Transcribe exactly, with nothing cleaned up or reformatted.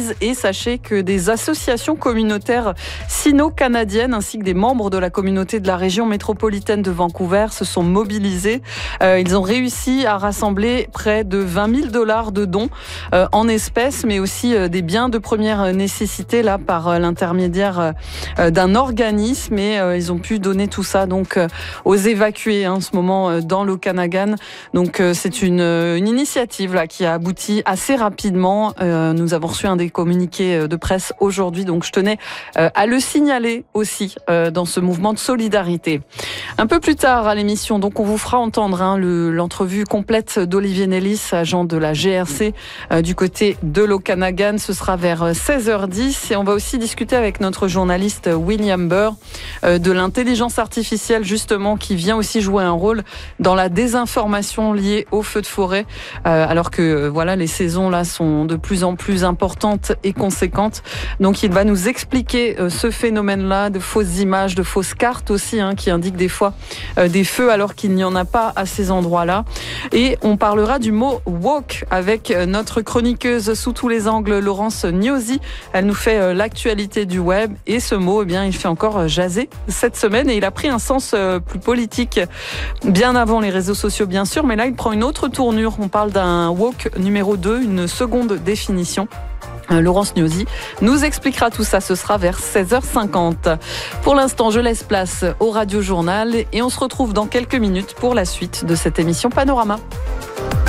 mobilise et sachez que des associations communautaires sino-canadiennes ainsi que des membres de la communauté de la région métropolitaine de Vancouver se sont mobilisés. Euh, ils ont réussi à rassembler près de vingt mille dollars de dons euh, en espèces, mais aussi euh, des biens de première nécessité là par euh, l'intermédiaire euh, d'un organisme, et euh, ils ont pu donner tout ça donc euh, aux évacués hein, en ce moment euh, dans l'Okanagan. Donc euh, c'est une, une initiative là qui a abouti assez rapidement. Euh, nous avons reçu un des communiqués de presse aujourd'hui, donc je tenais euh, à le signaler aussi euh, dans ce mouvement de solidarité. Un peu plus tard à l'émission, donc on vous fera entendre hein, le, l'entrevue complète d'Olivier Nellis, agent de la G R C euh, du côté de l'Okanagan. Ce sera vers seize heures dix et on va aussi discuter avec notre journaliste William Burr euh, de l'intelligence artificielle justement qui vient aussi jouer un rôle dans la désinformation liée aux feux de forêt euh, alors que euh, voilà les saisons là sont de plus en plus importantes et conséquentes. Donc il va nous expliquer euh, ce phénomène-là de fausses images, de fausses cartes aussi hein, qui indiquent des fois euh, des feux alors qu'il n'y en a pas à ces endroits-là. Et on parlera du mot woke avec notre chroniqueuse sous tous les angles Laurence Gnosi. Elle nous fait euh, l'actualité du web et ce mot, eh bien, il fait encore jaser cette semaine et il a pris un sens euh, plus politique bien avant les réseaux sociaux bien sûr, mais là il prend une autre tournure. On parle d'un woke numéro deux, une seconde définition. Laurence Gnosi nous expliquera tout ça, ce sera vers seize heures cinquante. Pour l'instant, je laisse place au Radio Journal et on se retrouve dans quelques minutes pour la suite de cette émission Panorama.